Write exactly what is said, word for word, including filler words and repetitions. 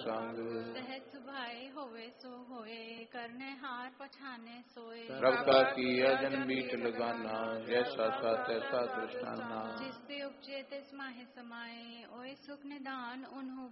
संग। सहज सुभाए होवे सो होए, करने हार पछाने सोए। रब का किया जन बीट लगाना, जैसा सा तैसा तृष्णाना। जिससे उपजे तिस माहे समाए, ओए सुख निदान उन्हु